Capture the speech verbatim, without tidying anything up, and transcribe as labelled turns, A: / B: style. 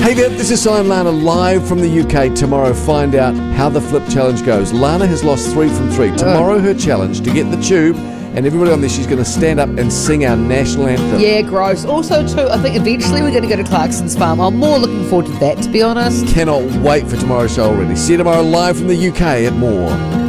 A: Hey there, this is Sion Lana live from the U K. Tomorrow, find out how the Flip Challenge goes. Lana has lost three from three. Tomorrow, her challenge to get the tube, and everybody on this, she's going to stand up and sing our national anthem.
B: Yeah, gross. Also, too, I think eventually we're going to go to Clarkson's Farm. I'm more looking forward to that, to be honest.
A: Cannot wait for tomorrow's show already. See you tomorrow live from the U K at More.